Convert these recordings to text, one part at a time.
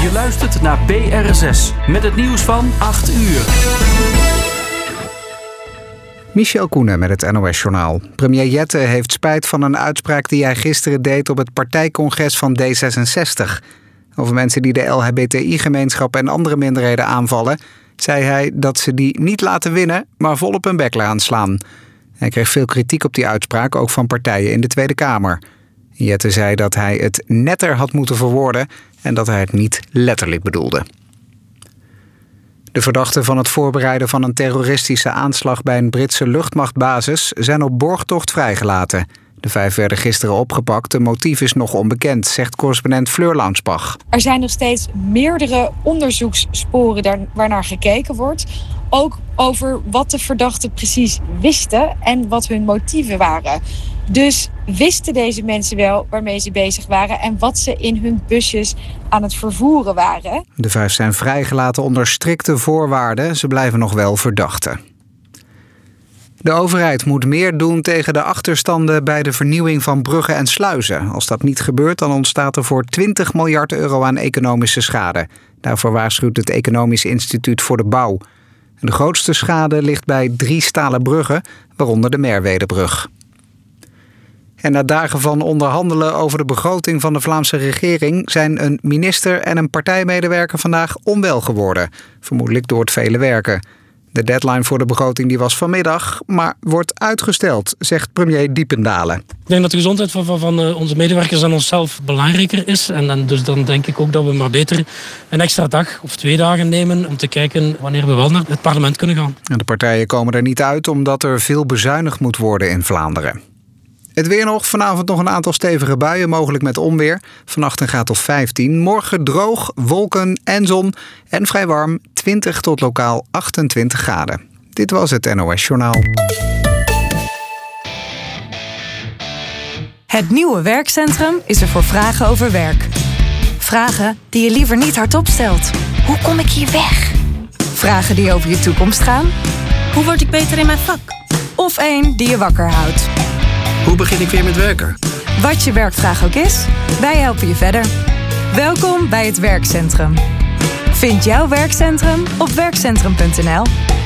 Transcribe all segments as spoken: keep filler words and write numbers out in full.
Je luistert naar B R zes met het nieuws van acht uur. Michel Koenen met het N O S-journaal. Premier Jette heeft spijt van een uitspraak die hij gisteren deed op het partijcongres van D zesenzestig. Over mensen die de L H B T I-gemeenschap en andere minderheden aanvallen, zei hij dat ze die niet laten winnen, maar vol op hun bek laten slaan. Hij kreeg veel kritiek op die uitspraak, ook van partijen in de Tweede Kamer. Jette zei dat hij het netter had moeten verwoorden en dat hij het niet letterlijk bedoelde. De verdachten van het voorbereiden van een terroristische aanslag bij een Britse luchtmachtbasis zijn op borgtocht vrijgelaten. De vijf werden gisteren opgepakt. De motief is nog onbekend, zegt correspondent Fleur Launsbach. Er zijn nog steeds meerdere onderzoekssporen daar waarnaar gekeken wordt. Ook over wat de verdachten precies wisten en wat hun motieven waren. Dus wisten deze mensen wel waarmee ze bezig waren en wat ze in hun busjes aan het vervoeren waren. De vijf zijn vrijgelaten onder strikte voorwaarden. Ze blijven nog wel verdachten. De overheid moet meer doen tegen de achterstanden bij de vernieuwing van bruggen en sluizen. Als dat niet gebeurt, dan ontstaat er voor twintig miljard euro aan economische schade. Daarvoor waarschuwt het Economisch Instituut voor de Bouw. De grootste schade ligt bij drie stalen bruggen, waaronder de Merwedebrug. En na dagen van onderhandelen over de begroting van de Vlaamse regering zijn een minister en een partijmedewerker vandaag onwel geworden. Vermoedelijk door het vele werken. De deadline voor de begroting die was vanmiddag, maar wordt uitgesteld, zegt premier Diependalen. Ik denk dat de gezondheid van, van, van onze medewerkers en onszelf belangrijker is. En dan, dus dan denk ik ook dat we maar beter een extra dag of twee dagen nemen om te kijken wanneer we wel naar het parlement kunnen gaan. En de partijen komen er niet uit omdat er veel bezuinigd moet worden in Vlaanderen. Het weer nog. Vanavond nog een aantal stevige buien, mogelijk met onweer. Vannacht een graad of vijftien. Morgen droog, wolken en zon. En vrij warm, twintig tot lokaal achtentwintig graden. Dit was het N O S-journaal. Het nieuwe werkcentrum is er voor vragen over werk. Vragen die je liever niet hardop stelt. Hoe kom ik hier weg? Vragen die over je toekomst gaan. Hoe word ik beter in mijn vak? Of één die je wakker houdt. Hoe begin ik weer met werken? Wat je werkvraag ook is, wij helpen je verder. Welkom bij het werkcentrum. Vind jouw werkcentrum op werkcentrum punt n l.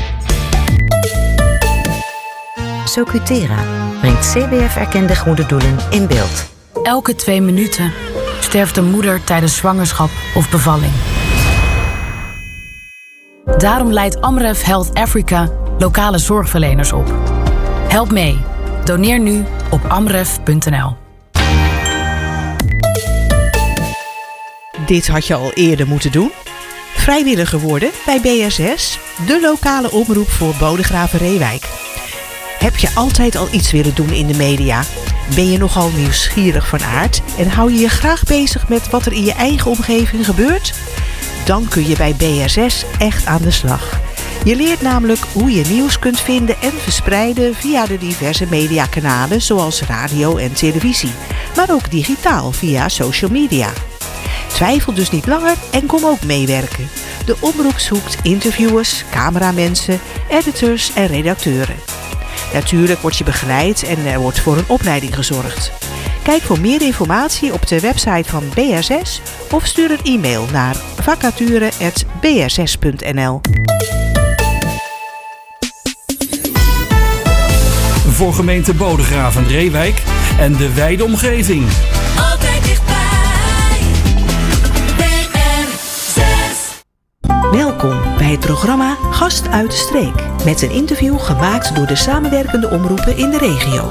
Socutera brengt C B F-erkende goede doelen in beeld. Elke twee minuten sterft een moeder tijdens zwangerschap of bevalling. Daarom leidt Amref Health Africa lokale zorgverleners op. Help mee. Doneer nu op amref punt n l. Dit had je al eerder moeten doen. Vrijwilliger worden bij B R zes, de lokale omroep voor Bodegraven-Reewijk. Heb je altijd al iets willen doen in de media? Ben je nogal nieuwsgierig van aard en hou je je graag bezig met wat er in je eigen omgeving gebeurt? Dan kun je bij B R zes echt aan de slag. Je leert namelijk hoe je nieuws kunt vinden en verspreiden via de diverse mediakanalen zoals radio en televisie, maar ook digitaal via social media. Twijfel dus niet langer en kom ook meewerken. De omroep zoekt interviewers, cameramensen, editors en redacteuren. Natuurlijk word je begeleid en er wordt voor een opleiding gezorgd. Kijk voor meer informatie op de website van B R zes of stuur een e-mail naar vacature apenstaartje b r zes punt n l. Voor gemeente Bodegraven-Reewijk en de wijde omgeving. Altijd dichtbij. B R zes. Welkom bij het programma Gast uit de Streek. Met een interview gemaakt door de samenwerkende omroepen in de regio.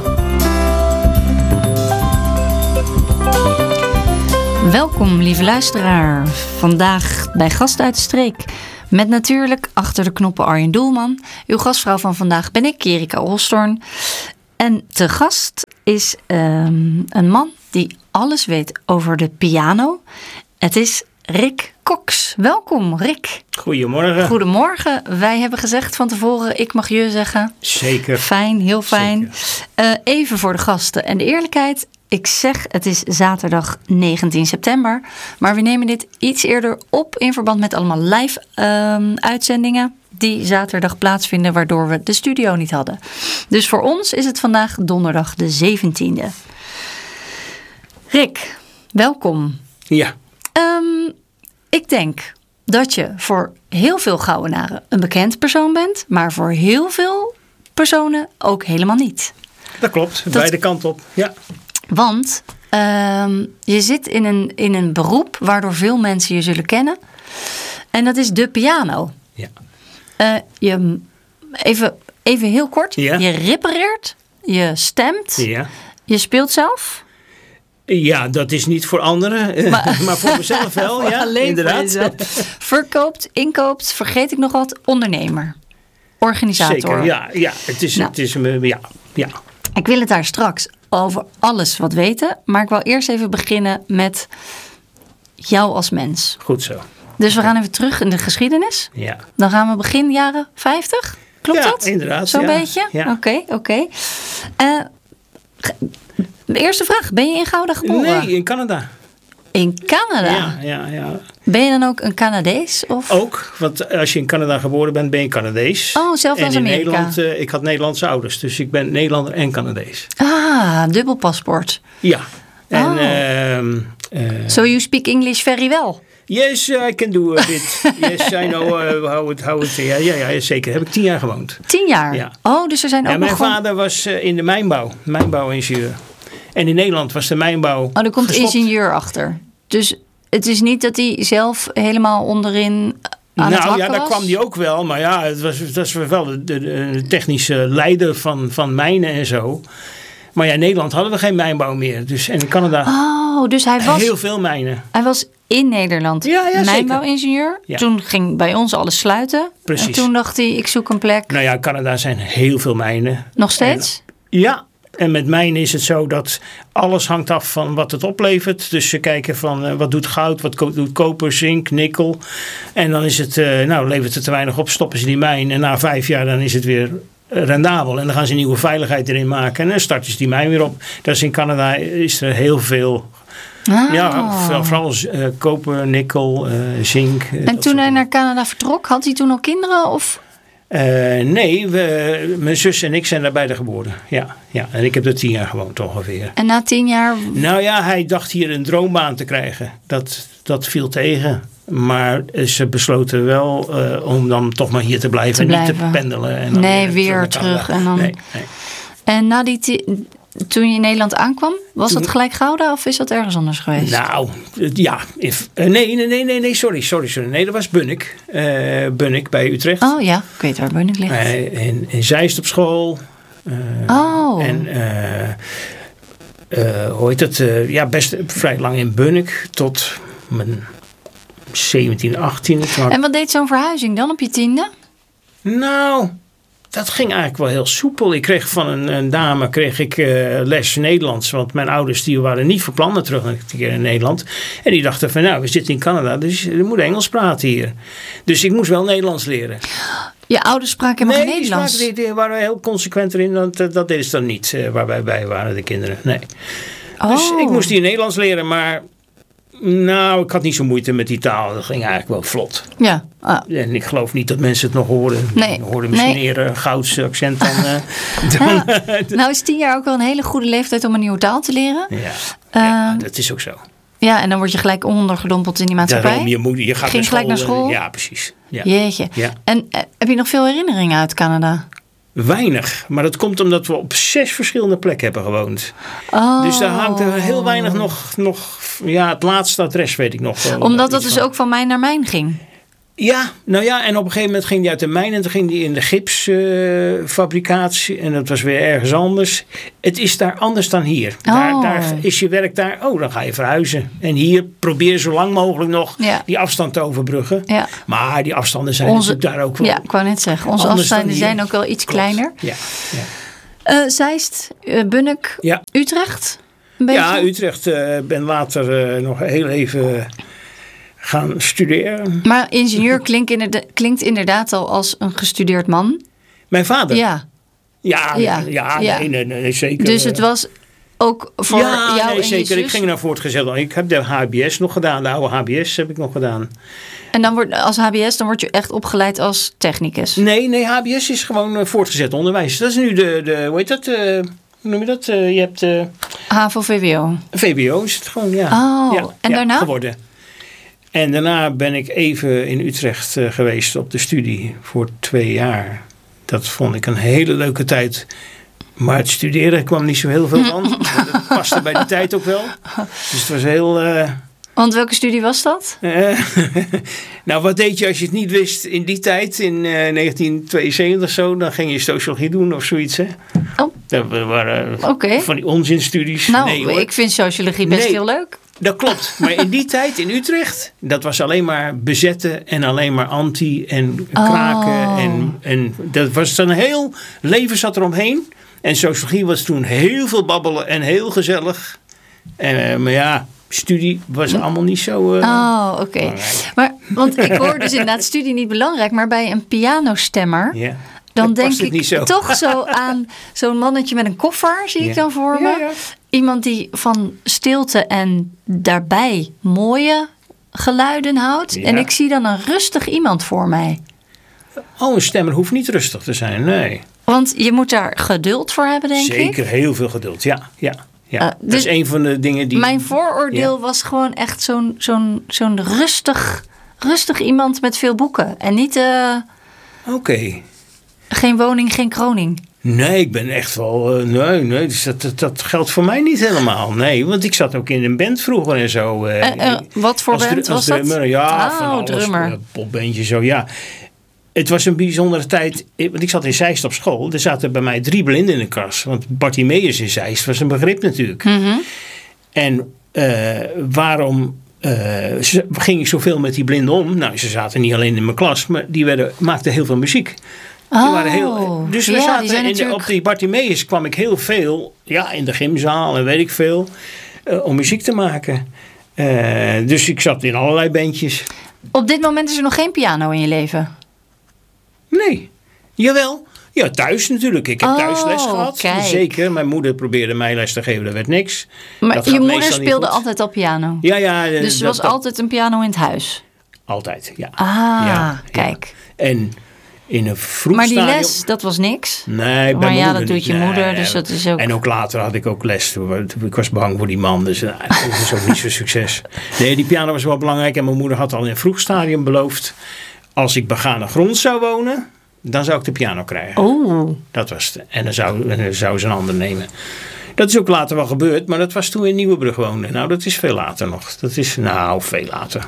Welkom, lieve luisteraar. Vandaag bij Gast uit de Streek. Met natuurlijk achter de knoppen Arjen Doelman. Uw gastvrouw van vandaag ben ik, Erika Olstorn. En te gast is um, een man die alles weet over de piano. Het is Rick Cox. Welkom, Rick. Goedemorgen. Goedemorgen. Wij hebben gezegd van tevoren, ik mag je zeggen. Zeker. Fijn, heel fijn. Uh, even voor de gasten en de eerlijkheid. Ik zeg, het is zaterdag negentien september. Maar we nemen dit iets eerder op in verband met allemaal live um, uitzendingen die zaterdag plaatsvinden, waardoor we de studio niet hadden. Dus voor ons is het vandaag donderdag de zeventiende. Rick, welkom. Ja. Um, ik ik denk dat je voor heel veel Gouwenaren een bekend persoon bent, maar voor heel veel personen ook helemaal niet. Dat klopt, Dat- beide kanten op. Ja. Want ehm, je zit in een, in een beroep waardoor veel mensen je zullen kennen. En dat is de piano. Ja. Eh, je, even, even heel kort. Ja. Je repareert, je stemt, Ja. je speelt zelf. Ja, dat is niet voor anderen, maar, maar voor mezelf wel, ja, Alleen inderdaad. voor jezelf. Verkoopt, inkoopt, vergeet ik nog wat, ondernemer. Organisator. Zeker, ja, ja, het is, Nou. het is een, ja, ja. Ik wil het daar straks over alles wat weten. Maar ik wil eerst even beginnen met jou als mens. Goed zo. Dus we gaan even terug in de geschiedenis. Ja. Dan gaan we begin jaren vijftig. Klopt Ja, dat? inderdaad, Zo'n ja. beetje? Ja. Oké, oké. Eh, ge- De eerste vraag. Ben je in Gouda geboren? Nee, in Canada. In Canada? Ja, ja, ja. Ben je dan ook een Canadees? Of? Ook, want als je in Canada geboren bent, ben je Canadees. Oh, zelfs en als in Amerika. Nederland, uh, ik had Nederlandse ouders, dus ik ben Nederlander en Canadees. Ah, dubbel paspoort. Ja. En, Oh. ehm, eh, So you speak English very well? yes, I can do a bit. Yes, I know uh, how it, how it, ja, ja, ja, zeker. Heb ik tien jaar gewoond. Tien jaar? Ja. Oh, dus er zijn ook En mijn nog gewoon- vader was uh, in de mijnbouw, mijnbouwingenieur. En in Nederland was de mijnbouw Oh, er komt gestopt. ingenieur achter. Dus het is niet dat hij zelf helemaal onderin aan het Nou hakken ja, daar was? kwam die ook wel. Maar ja, het was, dat was wel de, de, de technische leider van, van mijnen en zo. Maar ja, in Nederland hadden we geen mijnbouw meer. Dus, en in Canada Oh, dus hij was, heel veel mijnen. hij was in Nederland Ja, ja, zeker. mijnbouwingenieur. Ja. Toen ging bij ons alles sluiten. Precies. En toen dacht hij, ik zoek een plek. Nou ja, in Canada zijn heel veel mijnen. Nog steeds? Ja, en met mijnen is het zo dat alles hangt af van wat het oplevert. Dus ze kijken van uh, wat doet goud, wat ko- doet koper, zink, nikkel. En dan is het, uh, nou levert het te weinig op, stoppen ze die mijn. En na vijf jaar dan is het weer rendabel. En dan gaan ze nieuwe veiligheid erin maken. En dan starten ze die mijn weer op. Dus in Canada is er heel veel. Ah. Ja, vooral, vooral uh, koper, nikkel, uh, zink. uh, En dat toen soort hij naar Canada vertrok, had hij toen al kinderen? Of? Uh, nee, we, mijn zus en ik zijn daar beide geboren. Ja, ja, en ik heb er tien jaar gewoond ongeveer. En na tien jaar... Nou ja, hij dacht hier een droombaan te krijgen. Dat, dat viel tegen. Maar ze besloten wel uh, om dan toch maar hier te blijven. Te en blijven. niet te pendelen. En dan Nee, weer, weer naar terug. Canada. En, dan... Nee, nee. en na die ti- toen je in Nederland aankwam, was dat gelijk Gouda of is dat ergens anders geweest? Nou, ja. If, uh, nee, nee, nee, nee, nee, sorry, sorry, sorry. Nee, dat was Bunnik. Uh, Bunnik bij Utrecht. Oh ja, ik weet waar Bunnik ligt. Uh, in, in Zeist op school. Uh, oh. En uh, uh, hoe heet het? Uh, ja, best vrij lang in Bunnik tot mijn zeventien, achttien. En wat deed zo'n verhuizing dan op je tiende? Nou, dat ging eigenlijk wel heel soepel. Ik kreeg van een, een dame kreeg ik, uh, les Nederlands. Want mijn ouders die waren niet van plan naar terug een keer in Nederland. En die dachten van nou, we zitten in Canada. Dus we moeten Engels praten hier. Dus ik moest wel Nederlands leren. Je ouders spraken helemaal nee, geen Nederlands? Nee, die, die waren heel consequent erin. Dat, dat deden ze dan niet uh, waar wij bij waren, de kinderen. Nee. Oh. Dus ik moest hier Nederlands leren. Maar nou, ik had niet zo moeite met die taal. Dat ging eigenlijk wel vlot. Ja. Ah. En ik geloof niet dat mensen het nog horen. Nee. Hoorden misschien nee. eerder een Goudse accent dan... Uh, dan ja. Nou is tien jaar ook wel een hele goede leeftijd om een nieuwe taal te leren. Ja, uh, ja dat is ook zo. Ja, en dan word je gelijk ondergedompeld in die maatschappij. Daarom, je, moet, je gaat Ging naar gelijk naar school? Ja, precies. Ja. Jeetje. Ja. En uh, heb je nog veel herinneringen uit Canada? Weinig, maar dat komt omdat we op zes verschillende plekken hebben gewoond. Oh. Dus daar hangt er heel weinig nog, nog... Ja, het laatste adres weet ik nog wel. Omdat dat dus van. ook van mijn naar mijn ging? Ja, nou ja, en op een gegeven moment ging die uit de mijn en toen ging die in de gipsfabricatie. Uh, en dat was weer ergens anders. Het is daar anders dan hier. Oh. Daar, daar is je werk daar, oh, dan ga je verhuizen. En hier probeer je zo lang mogelijk nog ja. die afstand te overbruggen. Ja. Maar die afstanden zijn onze, natuurlijk daar ook wel. Ja, ik wou net zeggen, onze afstanden zijn ook wel iets Klopt. kleiner. Ja, ja. Uh, Zeist, uh, Bunnik, ja. Utrecht? Een beetje? Ja, Utrecht. Ik uh, ben later uh, nog heel even gaan studeren. Maar ingenieur klinkt inderdaad, klinkt inderdaad al als een gestudeerd man. Mijn vader? Ja. Ja, ja, ja, ja. Nee, nee, nee, zeker. Dus het was ook voor ja, jou nee, en zeker. je zus? Ik ging naar voortgezet. Ik heb de H B S nog gedaan. De oude H B S heb ik nog gedaan. En dan wordt als H B S, dan word je echt opgeleid als technicus? Nee, nee, H B S is gewoon uh, voortgezet onderwijs. Dat is nu de, de hoe heet dat? Uh, hoe noem je dat? Uh, je hebt... Uh, HAVO, V W O? V W O is het gewoon, ja. Oh, ja, en ja, daarna? geworden. En daarna ben ik even in Utrecht uh, geweest op de studie voor twee jaar. Dat vond ik een hele leuke tijd. Maar het studeren kwam niet zo heel veel van. Dat paste bij die tijd ook wel. Dus het was heel... Uh, Want welke studie was dat? Uh, nou, wat deed je als je het niet wist in die tijd, in uh, negentien tweeënzeventig zo? Dan ging je sociologie doen of zoiets, hè? Oh. Dat waren okay. van die onzinstudies. Nou, nee, hoor. Ik vind sociologie best nee, heel leuk. Dat klopt. Maar in die tijd in Utrecht, dat was alleen maar bezetten en alleen maar anti en kraken. Oh. En, en dat was dan heel leven zat eromheen. En sociologie was toen heel veel babbelen en heel gezellig. En, uh, maar ja... studie was allemaal niet zo... Uh, oh, oké. Okay. Maar, want ik hoor dus inderdaad studie niet belangrijk, maar bij een pianostemmer... Ja. Dan denk ik zo. toch zo aan zo'n mannetje met een koffer, zie ik ja. dan voor me. Ja, ja. Iemand die van stilte en daarbij mooie geluiden houdt. Ja. En ik zie dan een rustig iemand voor mij. Oh, een stemmer hoeft niet rustig te zijn, nee. Want je moet daar geduld voor hebben, denk Zeker, ik. Zeker, heel veel geduld, ja. ja. Ja, uh, dus dat is een van de dingen die... Mijn vooroordeel ja. was gewoon echt zo'n, zo'n, zo'n rustig, rustig iemand met veel boeken. En niet... Uh, Oké. Okay. Geen woning, geen kroning. Nee, ik ben echt wel... Uh, nee, nee dus dat, dat, dat geldt voor mij niet helemaal. Nee, want ik zat ook in een band vroeger en zo. Uh, uh, uh, wat voor als, band als was drummer, dat? Ja, oh, van alles. drummer. Uh, popbandje zo, ja. Het was een bijzondere tijd. Want ik zat in Zeist op school. Er zaten bij mij drie blinden in de klas. Want Bartimeus in Zeist was een begrip natuurlijk. Mm-hmm. En uh, waarom uh, ging ik zoveel met die blinden om? Nou, ze zaten niet alleen in mijn klas. Maar die werden, maakten heel veel muziek. Oh, die waren heel, dus we ja, zaten die in natuurlijk... de, op die Bartimeus kwam ik heel veel. Ja, in de gymzaal en weet ik veel. Uh, om muziek te maken. Uh, dus ik zat in allerlei bandjes. Op dit moment is er nog geen piano in je leven? Nee, jawel. Ja, thuis natuurlijk. Ik heb oh, thuis les gehad. Kijk. Zeker. Mijn moeder probeerde mij les te geven. Dat werd niks. Maar dat je moeder speelde altijd al piano? Ja, ja. Dus er dat, was dat, altijd een piano in het huis? Altijd, ja. Ah, ja, kijk. Ja. En in een vroeg Maar die stadium, les, dat was niks? Nee, bij maar ja, moeder dat doet niet. je nee, moeder, dus dat is ook... En ook later had ik ook les. Ik was bang voor die man, dus dat is ook niet zo'n succes. Nee, die piano was wel belangrijk. En mijn moeder had al in een vroeg stadium beloofd... als ik begane grond zou wonen... dan zou ik de piano krijgen. Oh. Dat was het. En dan zou, dan zou ze een ander nemen. Dat is ook later wel gebeurd, maar dat was toen we in Nieuwebrug woonden. Nou, dat is veel later nog. Dat is, nou, veel later.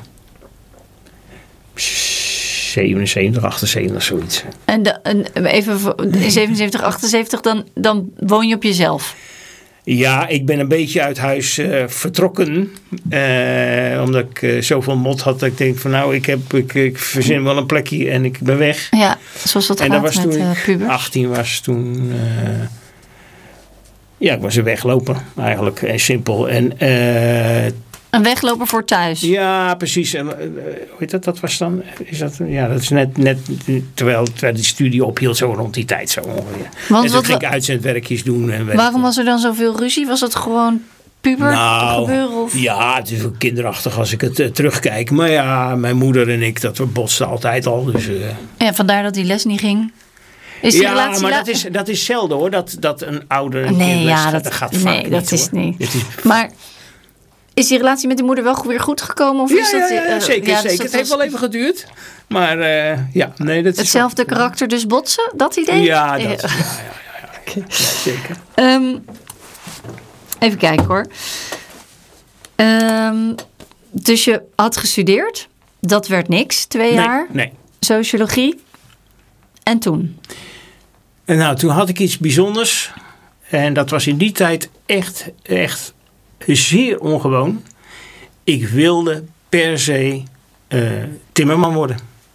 zevenenzeventig, achtenzeventig, zoiets. En, de, en even in zevenenzeventig, achtenzeventig, dan, dan woon je op jezelf? Ja, ik ben een beetje uit huis uh, vertrokken. Uh, omdat ik uh, zoveel mot had dat ik denk van nou, ik, heb, ik, ik verzin wel een plekje en ik ben weg. Ja, zoals dat en gaat dat was met toen uh, pubers. achttien was toen... Uh, ja, ik was een wegloper eigenlijk. En simpel. En... Uh, Een wegloper voor thuis? Ja, precies. En, uh, hoe heet dat? Dat was dan... Is dat, ja, dat is net... net terwijl, terwijl die studie ophield, zo rond die tijd zo ongeveer. Want en toen ging ik uitzendwerkjes doen. En waarom was er dan zoveel ruzie? Was het gewoon puber nou, gebeuren? Of? Ja, het is ook kinderachtig als ik het uh, terugkijk. Maar ja, mijn moeder en ik, dat we botsten altijd al. Dus, uh, ja, vandaar dat die les niet ging? Is die ja, relatie maar la- dat is, dat is zelden hoor. Dat, dat een ouder een nee, kind les, ja, dat, dat gaat nee, vaak dat niet, is hoor. niet. Het is, maar... Is die relatie met de moeder wel weer goed gekomen? Of ja, is dat, ja, ja, uh, zeker. ja, zeker. Dus het heeft wel even geduurd. Maar uh, ja, nee, dat is hetzelfde wel, karakter dus botsen? Dat idee? Ja, dat, ja, ja, ja, ja, okay. ja, zeker. Um, even kijken hoor. Um, dus je had gestudeerd. Dat werd niks. Twee nee, jaar. Nee. Sociologie. En toen? En nou, toen had ik iets bijzonders. En dat was in die tijd echt, echt zeer ongewoon. Ik wilde per se uh, timmerman worden.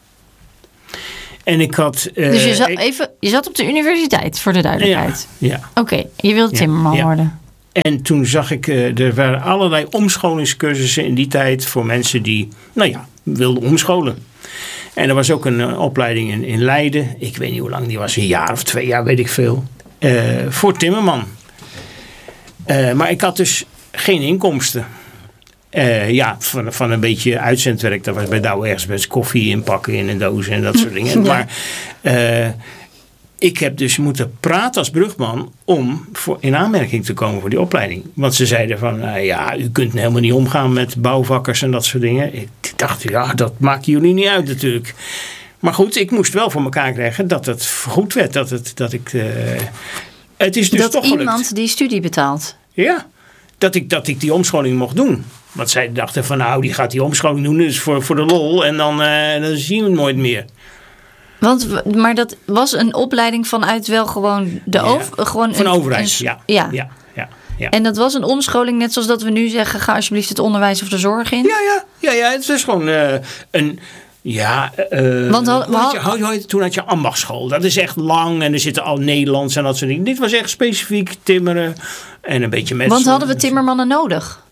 En ik had... Uh, dus je zat, ik, even, je zat op de universiteit, voor de duidelijkheid. Ja. ja. Oké, okay, je wilde timmerman ja, ja. worden. En toen zag ik, uh, er waren allerlei omscholingscursussen in die tijd voor mensen die, nou ja, wilden omscholen. En er was ook een uh, opleiding in, in Leiden. Ik weet niet hoe lang die was, een jaar of twee jaar, weet ik veel. Uh, voor timmerman. Uh, maar ik had dus geen inkomsten. Uh, ja, van, van een beetje uitzendwerk. Dat was bij Douwe ergens best koffie inpakken in een doos en dat soort dingen. Ja. Maar uh, ik heb dus moeten praten als brugman om voor, in aanmerking te komen voor die opleiding. Want ze zeiden van, nou ja, u kunt helemaal niet omgaan met bouwvakkers en dat soort dingen. Ik dacht, ja, dat maken jullie niet uit natuurlijk. Maar goed, ik moest wel voor elkaar krijgen dat het goed werd. Dat, het, dat ik... Uh, het is dus dat toch iemand gelukt. die studie betaalt. Ja, dat ik, dat ik die omscholing mocht doen. Want zij dachten van, nou, die gaat die omscholing doen, dus voor, voor de lol. En dan, uh, dan zien we het nooit meer. Want, maar dat was een opleiding vanuit wel gewoon de Ja, over, gewoon van een, overheid, een, ja. ja. Ja, ja, ja. En dat was een omscholing, net zoals dat we nu zeggen, ga alsjeblieft het onderwijs of de zorg in. Ja, ja, ja, ja, het is gewoon uh, een... Ja, uh, Want al, had je, had je, toen had je ambachtschool. Dat is echt lang en er zitten al Nederlands en dat soort dingen. Dit was echt specifiek timmeren en een beetje met. Want hadden we timmermannen nodig?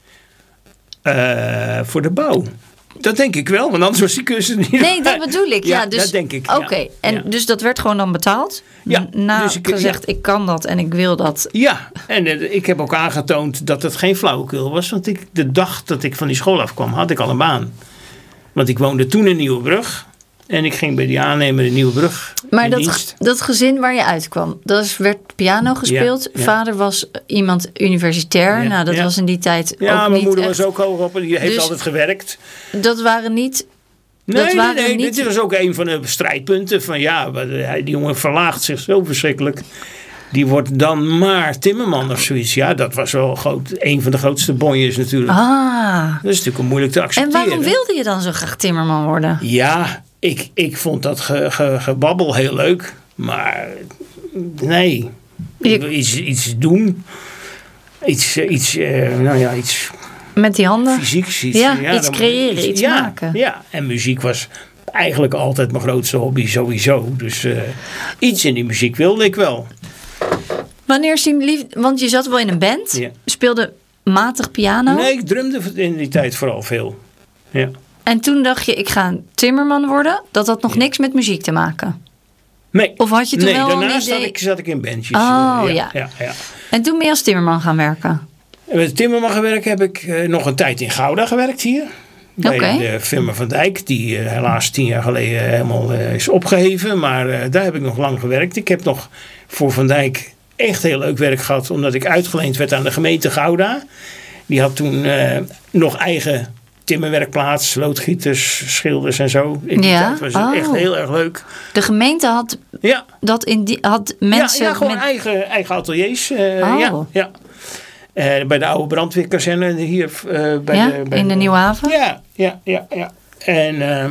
Uh, voor de bouw. Dat denk ik wel, want anders was die cursus niet. Nee, dat bedoel ik. Ja, ja dus, dat denk ik. Oké, okay. ja. en ja. dus dat werd gewoon dan betaald? Ja, Na dus ik, gezegd, ja. ik kan dat en ik wil dat. Ja, en uh, ik heb ook aangetoond dat het geen flauwekul was. Want ik, de dag dat ik van die school afkwam, had ik al een baan. Want ik woonde toen in Nieuwebrug. En ik ging bij die aannemer in Nieuwebrug. Maar in dat, dienst. dat gezin waar je uitkwam, dat werd piano gespeeld. Ja, ja. Vader was iemand universitair. Ja, nou, dat ja. was in die tijd Ja, ook mijn niet moeder echt. was ook hoog op en die heeft Dus altijd gewerkt. Dat waren niet... Nee, dat waren nee, nee niet... dit was ook een van de strijdpunten. Van ja, die jongen verlaagt zich zo verschrikkelijk. Die wordt dan maar timmerman of zoiets. Ja, dat was wel groot, een van de grootste bonjes natuurlijk. Ah. Dat is natuurlijk moeilijk te En accepteren. waarom wilde je dan zo graag timmerman worden? Ja, ik, ik vond dat ge, ge, gebabbel heel leuk. Maar nee, ik wil iets, iets doen. Iets, iets, uh, nou ja, iets... Met die handen? Fysieks. Iets, ja, ja, iets dan, creëren, iets, iets ja, maken. Ja, en muziek was eigenlijk altijd mijn grootste hobby sowieso. Dus uh, iets in die muziek wilde ik wel. Wanneer is die lief... Want je zat wel in een band, Ja. speelde matig piano. Nee, ik drumde in die tijd vooral veel. Ja. En toen dacht je, ik ga een timmerman worden. Dat had nog Ja. niks met muziek te maken. Nee, Of had je toen nee wel een daarnaast idee? zat ik, zat ik in bandjes. Oh, uh, ja. ja, ja. En toen ben je als timmerman gaan werken. En met timmerman gewerkt heb ik uh, nog een tijd in Gouda gewerkt hier. Bij Oké. de firma Van Dijk, die uh, helaas tien jaar geleden helemaal uh, is opgeheven. Maar uh, daar heb ik nog lang gewerkt. Ik heb nog voor Van Dijk echt heel leuk werk gehad. Omdat ik uitgeleend werd aan de gemeente Gouda. Die had toen uh, nog eigen timmerwerkplaats, loodgieters, schilders en zo. In die Ja? tijd was het Oh. echt heel erg leuk. De gemeente had, Ja. dat in die, had mensen... Ja, ja gewoon met... eigen, eigen ateliers. Uh, Oh. Ja, ja. Uh, bij de oude brandweerkazerne hier. Uh, bij Ja, de, bij in de Nieuwe Haven? Ja, ja, ja. ja. En uh,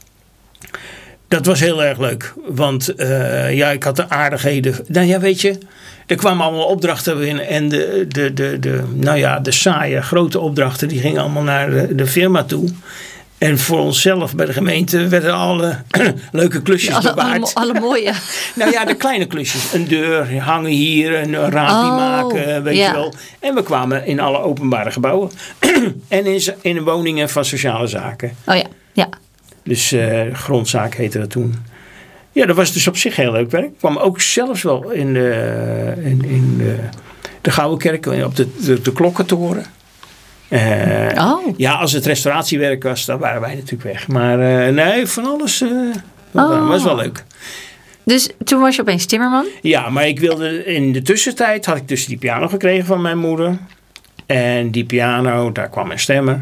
dat was heel erg leuk. Want uh, ja, ik had de aardigheden. Nou ja, weet je, er kwamen allemaal opdrachten binnen. En de, de, de, de, nou ja, de saaie grote opdrachten, die gingen allemaal naar de, de firma toe. En voor onszelf bij de gemeente werden alle leuke klusjes Alle, bewaard. alle, alle mooie. Nou ja, de kleine klusjes. Een deur hangen hier, een raampje Oh, maken, weet ja. je wel. En we kwamen in alle openbare gebouwen. en in, in woningen van sociale zaken. Oh ja, ja. Dus uh, grondzaak heette dat toen. Ja, dat was dus op zich heel leuk werk. Ik kwam ook zelfs wel in de, in, in de, de Gouden Kerk, op de, de, de klokkentoren. Uh, oh. Ja, als het restauratiewerk was, dan waren wij natuurlijk weg. Maar uh, nee, van alles uh, Oh. was wel leuk. Dus toen was je opeens timmerman? Ja, maar ik wilde in de tussentijd had ik dus die piano gekregen van mijn moeder. En die piano, daar kwam een stemmer.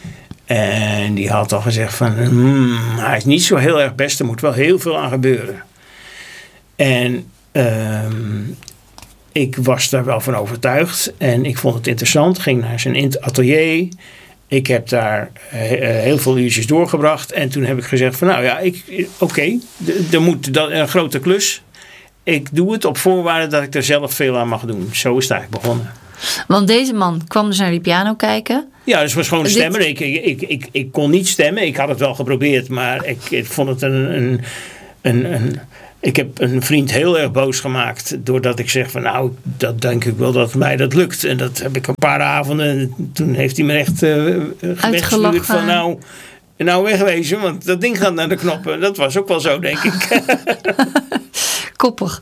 En die had al gezegd van, hmm, hij is niet zo heel erg best, er moet wel heel veel aan gebeuren. En um, ik was daar wel van overtuigd en ik vond het interessant. Ging naar zijn atelier. Ik heb daar uh, heel veel uurtjes doorgebracht. En toen heb ik gezegd van nou ja, oké, okay, er moet dat, een grote klus. Ik doe het op voorwaarde dat ik er zelf veel aan mag doen. Zo is het eigenlijk begonnen. Want deze man kwam dus naar die piano kijken. Ja, dus was gewoon een Dit... stemmer. Ik, ik, ik, ik, ik kon niet stemmen. Ik had het wel geprobeerd, maar ik, ik vond het een... een, een, een Ik heb een vriend heel erg boos gemaakt. Doordat ik zeg van nou, dat denk ik wel dat mij dat lukt. En dat heb ik een paar avonden. En toen heeft hij me echt uh, weggestuurd van nou, nou wegwezen. Want dat ding gaat naar de knoppen. Dat was ook wel zo, denk ik. Koppig.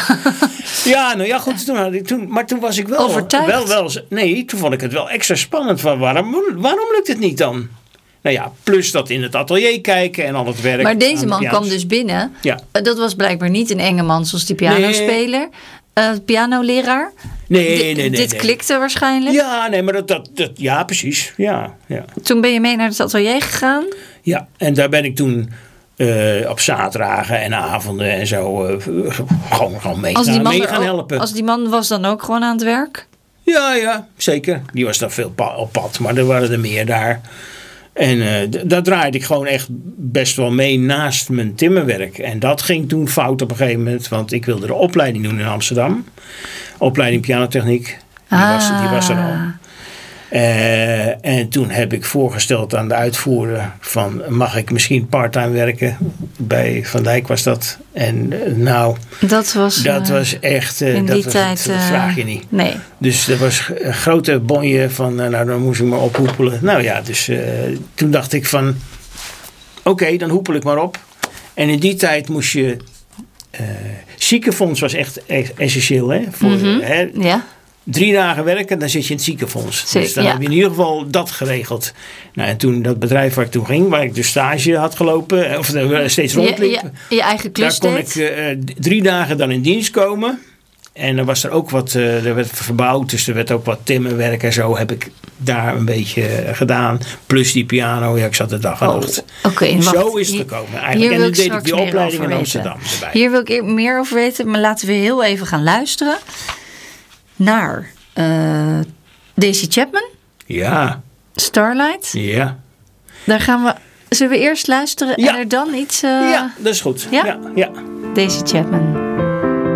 Ja, nou ja, goed. Toen had ik, toen, maar toen was ik wel... Overtuigd? Wel, wel, nee, toen vond ik het wel extra spannend. Van waarom, waarom lukt het niet dan? Nou ja, plus dat in het atelier kijken en al het werk. Maar deze aan de man piano's. kwam dus binnen. Ja. Uh, dat was blijkbaar niet een enge man zoals die pianospeler. Uh, pianoleraar. Nee, D- nee, nee. Dit nee. klikte waarschijnlijk. Ja, nee, maar dat, dat, dat ja, precies. Ja, ja. Toen ben je mee naar het atelier gegaan. Ja, en daar ben ik toen uh, op zaterdagen en avonden en zo uh, gewoon, gewoon mee, Als die gaan, man mee er gaan ook- helpen. Als die man was dan ook gewoon aan het werk? Ja, ja, zeker. Die was dan veel pa- op pad, maar er waren er meer daar. En uh, d- daar draaide ik gewoon echt best wel mee naast mijn timmerwerk. En dat ging toen fout op een gegeven moment, want ik wilde de opleiding doen in Amsterdam. Opleiding pianotechniek. Die, Ah. was, die was er al. Uh, en toen heb ik voorgesteld aan de uitvoerder van mag ik misschien parttime werken? Bij Van Dijk was dat. En uh, nou, Dat was, dat uh, was echt, uh, in dat, die was, tijd, dat uh, vraag je niet. Nee. Dus dat was een grote bonje van, uh, nou dan moest ik maar ophoepelen. Nou ja, dus uh, toen dacht ik van, oké, okay, dan hoepel ik maar op. En in die tijd moest je, uh, ziekenfonds was echt essentieel, hè? Voor, Mm-hmm. hè? Ja. Drie dagen werken, dan zit je in het ziekenfonds. Zit, dus dan ja. heb je in ieder geval dat geregeld. Nou, en toen dat bedrijf waar ik toen ging, waar ik dus stage had gelopen, of uh, steeds Je, rondliep. je, je eigen klus Daar kon deed. ik uh, drie dagen dan in dienst komen. En dan was er ook wat, uh, er werd verbouwd, dus er werd ook wat timmerwerk en zo heb ik daar een beetje uh, gedaan. Plus die piano, ja, ik zat de dag en Oh, nacht. Oké, wacht. Zo is het Hier- gekomen hier eigenlijk. En wil dan deed ik straks die meer opleiding over in weten. Amsterdam erbij. Hier wil ik e- meer over weten, maar laten we heel even gaan luisteren naar uh, Daisy Chapman, Ja, Starlight. ja. Daar gaan we. Zullen we eerst luisteren Ja. en er dan iets. Uh, Ja, dat is goed. Ja? Ja, ja. Daisy Chapman.